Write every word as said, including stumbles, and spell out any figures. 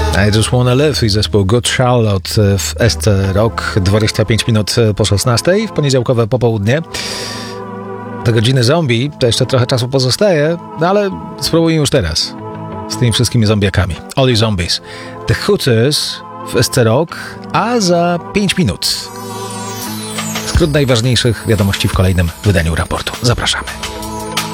I Just Wanna Live i zespół Good Charlotte w S C Rock. Dwadzieścia pięć minut po szesnastej w poniedziałkowe popołudnie. Do godziny zombie to jeszcze trochę czasu pozostaje, no ale spróbuj już teraz z tymi wszystkimi zombiakami. Only Zombies. The Hooters w S C Rock, a za pięć minut skrót najważniejszych wiadomości w kolejnym wydaniu raportu. Zapraszamy.